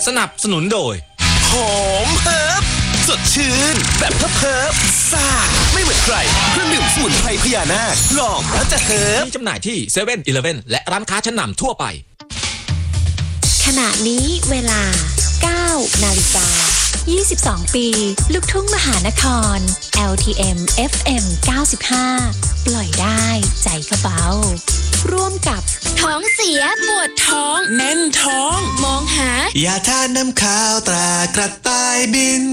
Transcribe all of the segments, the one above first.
สนับสนุนโดยหอมเฮิร์บสดชื่นแบบเฮิร์บซ่าไม่เหมือนใครเครื่องดื่มสมุนไพรพญานาคลองแล้วจะเฮิร์บมีจำหน่ายที่เซเว่นอีเลฟเว่นและร้านค้าชั้นนำทั่วไปขณะนี้เวลา 9 นาฬิกา 22 ปีลูกทุ่งมหานคร LTM FM 95 ปล่อยได้ใจก็เบาร่วมกับท้องเสียปวดท้องแน่นท้องมองหายาทาน้ำข้าวตรากระต่ายบิน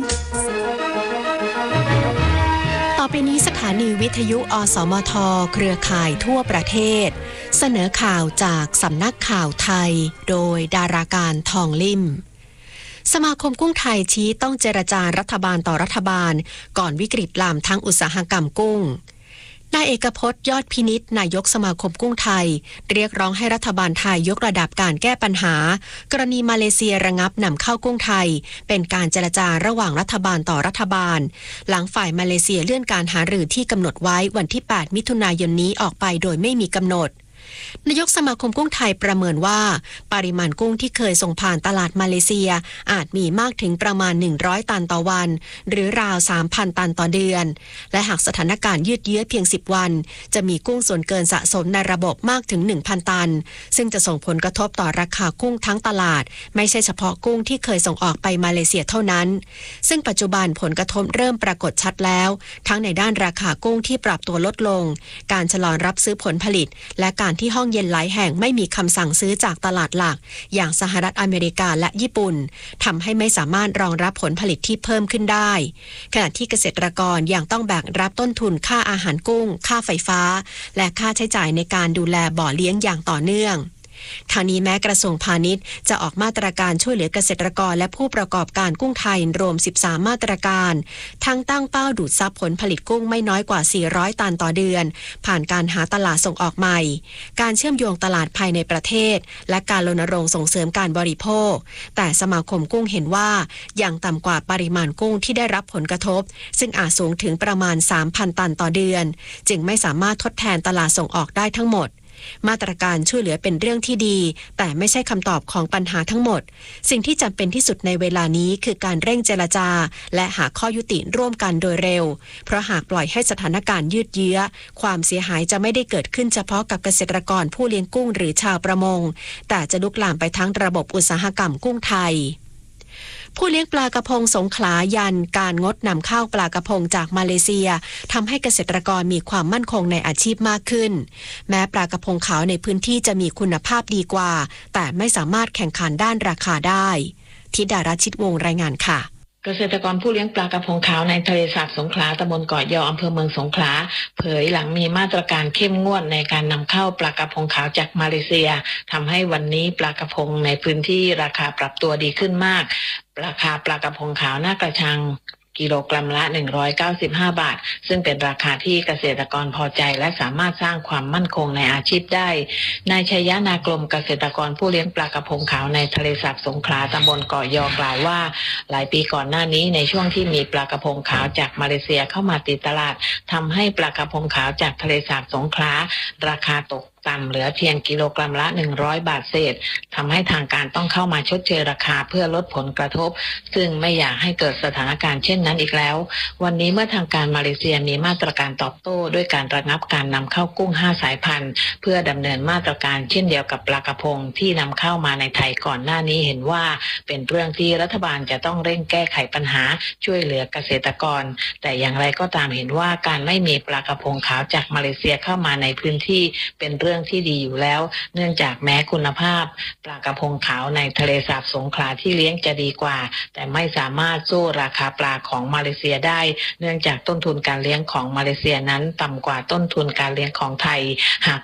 ต่อไปนี้สถานีวิทยุอสมทเครือข่ายทั่วประเทศเสนอข่าวจากสำนักข่าวไทยโดยดาราการทองลิ่มสมาคมกุ้งไทยชี้ต้องเจรจารัฐบาลต่อรัฐบาลก่อนวิกฤตลามทั้งอุตสาหกรรมกุ้งนายเอกพจน์ยอดพินิจนายกสมาคมกุ้งไทยเรียกร้องให้รัฐบาลไทยยกระดับการแก้ปัญหากรณีมาเลเซียระงับนำเข้ากุ้งไทยเป็นการเจรจาระหว่างรัฐบาลต่อรัฐบาลหลังฝ่ายมาเลเซียเลื่อนการหารือที่กำหนดไว้วันที่ 8 มิถุนายนนี้ออกไปโดยไม่มีกำหนดนายกสมาคมกุ้งไทยประเมินว่าปริมาณกุ้งที่เคยส่งผ่านตลาดมาเลเซียอาจมีมากถึงประมาณ100ตันต่อวันหรือราว 3,000 ตันต่อเดือนและหากสถานการณ์ยืดเยื้อเพียง10วันจะมีกุ้งส่วนเกินสะสมในระบบมากถึง 1,000 ตันซึ่งจะส่งผลกระทบต่อราคากุ้งทั้งตลาดไม่ใช่เฉพาะกุ้งที่เคยส่งออกไปมาเลเซียเท่านั้นซึ่งปัจจุบันผลกระทบเริ่มปรากฏชัดแล้วทั้งในด้านราคากุ้งที่ปรับตัวลดลงการชะลอรับซื้อผลผลิตและการที่ห้องเย็นหลายแห่งไม่มีคำสั่งซื้อจากตลาดหลักอย่างสหรัฐอเมริกาและญี่ปุ่นทำให้ไม่สามารถรองรับผลผลิตที่เพิ่มขึ้นได้ขณะที่เกษตรกรยังต้องแบกรับต้นทุนค่าอาหารกุ้งค่าไฟฟ้าและค่าใช้จ่ายในการดูแลบ่อเลี้ยงอย่างต่อเนื่องทางนี้แม้กระทรวงพาณิชย์จะออกมาตรการช่วยเหลือเกษตรกรและผู้ประกอบการกุ้งไทยรวม13มาตรการทั้งตั้งเป้าดูดซับผลผลิตกุ้งไม่น้อยกว่า400ตันต่อเดือนผ่านการหาตลาดส่งออกใหม่การเชื่อมโยงตลาดภายในประเทศและการรณรงค์ส่งเสริมการบริโภคแต่สมาคมกุ้งเห็นว่ายังต่ำกว่าปริมาณกุ้งที่ได้รับผลกระทบซึ่งอาจสูงถึงประมาณ 3,000 ตันต่อเดือนจึงไม่สามารถทดแทนตลาดส่งออกได้ทั้งหมดมาตรการช่วยเหลือเป็นเรื่องที่ดีแต่ไม่ใช่คำตอบของปัญหาทั้งหมดสิ่งที่จำเป็นที่สุดในเวลานี้คือการเร่งเจรจาและหาข้อยุติร่วมกันโดยเร็วเพราะหากปล่อยให้สถานการณ์ยืดเยื้อความเสียหายจะไม่ได้เกิดขึ้นเฉพาะกับเกษตรกรผู้เลี้ยงกุ้งหรือชาวประมงแต่จะลุกลามไปทั้งระบบอุตสาหกรรมกุ้งไทยผู้เลี้ยงปลากระพงสงขลายันการงดนำเข้าปลากระพงจากมาเลเซียทำให้เกษตรกรมีความมั่นคงในอาชีพมากขึ้นแม้ปลากระพงขาวในพื้นที่จะมีคุณภาพดีกว่าแต่ไม่สามารถแข่งขันด้านราคาได้ธิดารัชชิตวงศ์รายงานค่ะเกษตรกรผู้เลี้ยงปลากระพงขาวในทะเลสาบสงขลาตำบลเกาะยออำเภอเมืองสงขลาเผยหลังมีมาตรการเข้มงวดในการนำเข้าปลากระพงขาวจากมาเลเซียทำให้วันนี้ปลากระพงในพื้นที่ราคาปรับตัวดีขึ้นมากราคาปลากระพงขาวหน้ากระชังกิโลกรัมละ195 บาทซึ่งเป็นราคาที่เกษตรกรพอใจและสามารถสร้างความมั่นคงในอาชีพได้นายชัยยะนากลมเกษตรกรผู้เลี้ยงปลากระพงขาวในทะเลสาบสงขลาตำบลเกาะยอกล่าวว่าหลายปีก่อนหน้านี้ในช่วงที่มีปลากระพงขาวจากมาเลเซียเข้ามาติดตลาดทำให้ปลากระพงขาวจากทะเลสาบสงขลาราคาตกต่ำเหลือเพียงกิโลกรัมละ100 บาทเศษทำให้ทางการต้องเข้ามาชดเชยราคาเพื่อลดผลกระทบซึ่งไม่อยากให้เกิดสถานการณ์เช่นนั้นอีกแล้ววันนี้เมื่อทางการมาเลเซียมีมาตรการตอบโต้ด้วยการระงับการนำเข้ากุ้ง5สายพันธุ์เพื่อดำเนินมาตรการเช่นเดียวกับปลากระพงที่นำเข้ามาในไทยก่อนหน้านี้เห็นว่าเป็นเรื่องที่รัฐบาลจะต้องเร่งแก้ไขปัญหาช่วยเหลือเกษตรกรแต่อย่างไรก็ตามเห็นว่าการไม่มีปลากระพงขาวจากมาเลเซียเข้ามาในพื้นที่เป็นเรื่องที่ดีอยู่แล้วเนื่องจากแม้คุณภาพปลากระพงขาวในทะเลสาบสงขลาที่เลี้ยงจะดีกว่าแต่ไม่สามารถสู้ราคาปลาของมาเลเซียได้เนื่องจากต้นทุนการเลี้ยงของมาเลเซียนั้นต่ำกว่าต้นทุนการเลี้ยงของไทยหาก